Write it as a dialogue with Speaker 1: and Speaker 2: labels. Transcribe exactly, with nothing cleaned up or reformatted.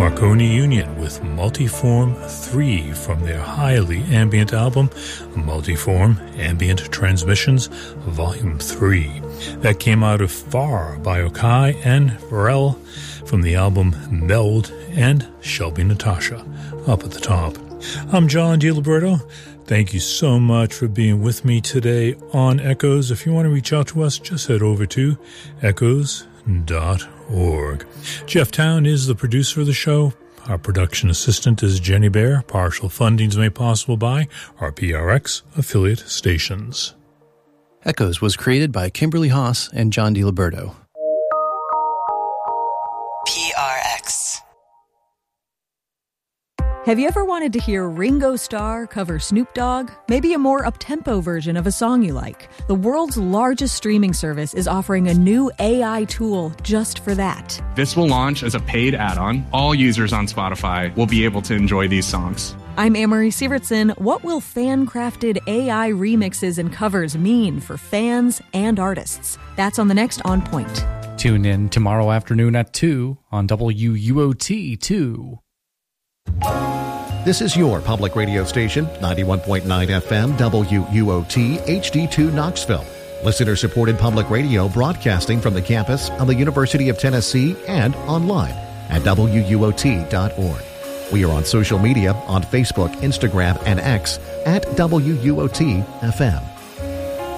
Speaker 1: Marconi Union with Multiform three from their highly ambient album, Multiform Ambient Transmissions, Volume three. That came out of Far by Okai and Varel from the album Meld and Shelby Natasha, up at the top. I'm John DiLiberto. Thank you so much for being with me today on Echoes. If you want to reach out to us, just head over to echoes dot org. Jeff Town is the producer of the show. Our production assistant is Jenny Bear. Partial funding is made possible by our P R X affiliate stations.
Speaker 2: Echoes was created by Kimberly Haas and John DiLiberto.
Speaker 3: P R X.
Speaker 4: Have you ever wanted to hear Ringo Starr cover Snoop Dogg? Maybe a more up-tempo version of a song you like. The world's largest streaming service is offering a new A I tool just for that.
Speaker 5: This will launch as a paid add-on. All users on Spotify will be able to enjoy these songs.
Speaker 4: I'm Amory Sievertson. What will fan-crafted A I remixes and covers mean for fans and artists? That's on the next On Point.
Speaker 6: Tune in tomorrow afternoon at two on W U O T two.
Speaker 7: This is your public radio station, ninety-one point nine F M, W U O T, H D two Knoxville. Listener-supported public radio broadcasting from the campus of the University of Tennessee and online at W U O T dot org. We are on social media on Facebook, Instagram, and X at W U O T F M.